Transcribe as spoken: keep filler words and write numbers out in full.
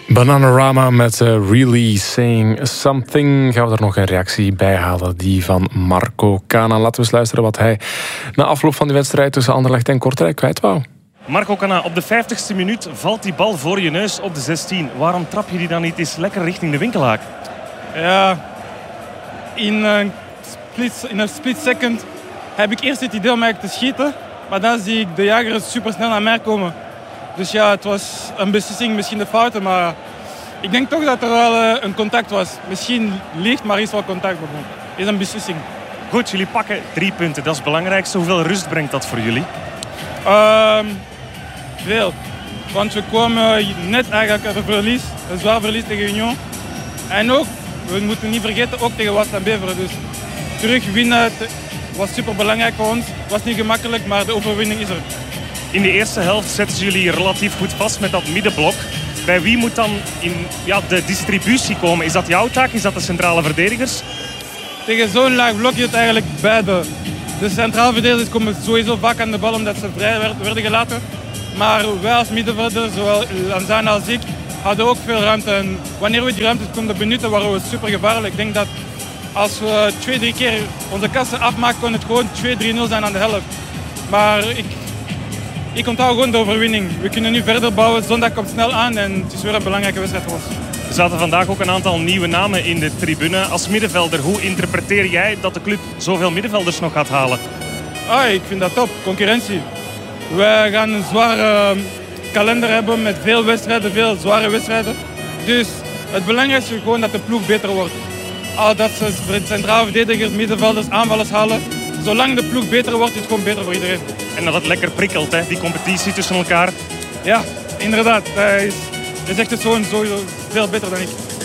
Bananarama met uh, Really Saying Something. Gaan we er nog een reactie bij halen, die van Marco Kana. Laten we eens luisteren wat hij na afloop van die wedstrijd tussen Anderlecht en Kortrijk kwijt wou. Marco Kana, op de vijftigste minuut valt die bal voor je neus op de zestien. Waarom trap je die dan niet eens lekker richting de winkelhaak? Ja, in een split, in een split second heb ik eerst het idee om eigenlijk te schieten. Maar dan zie ik de jager super snel naar mij komen. Dus ja, het was een beslissing, misschien de fouten, maar ik denk toch dat er wel een contact was. Misschien licht, maar is wel contact. Het is een beslissing. Goed, jullie pakken drie punten. Dat is het belangrijkste. Hoeveel rust brengt dat voor jullie? Um, veel. Want we kwamen net eigenlijk uit een verlies. Een zwaar verlies tegen Union. En ook, we moeten niet vergeten, ook tegen Waasland Beveren. Dus terug winnen was super belangrijk voor ons. Het was niet gemakkelijk, maar de overwinning is er. In de eerste helft zetten jullie relatief goed vast met dat middenblok. Bij wie moet dan in ja, de distributie komen? Is dat jouw taak? Is dat de centrale verdedigers? Tegen zo'n laag blok is het eigenlijk beide. De centrale verdedigers komen sowieso vaak aan de bal omdat ze vrij werden gelaten. Maar wij als middenvelder, zowel Lanzana als ik, hadden ook veel ruimte. En wanneer we die ruimte konden benutten, waren we super gevaarlijk. Ik denk dat als we twee, drie keer onze kassen afmaken, kon het gewoon twee drie nul zijn aan de helft. Maar ik... Ik onthoud gewoon de overwinning. We kunnen nu verder bouwen. Zondag komt snel aan en het is weer een belangrijke wedstrijd voor ons. Er zaten vandaag ook een aantal nieuwe namen in de tribune. Als middenvelder, hoe interpreteer jij dat de club zoveel middenvelders nog gaat halen? Ah, ik vind dat top. Concurrentie. Wij gaan een zware kalender hebben met veel wedstrijden, veel zware wedstrijden. Dus het belangrijkste is gewoon dat de ploeg beter wordt. Al dat ze centrale verdedigers, middenvelders, aanvallers halen. Zolang de ploeg beter wordt, is het gewoon beter voor iedereen. En dat het lekker prikkelt, hè? Die competitie tussen elkaar. Ja, inderdaad. Hij is, hij zegt het zo en zo veel beter dan ik.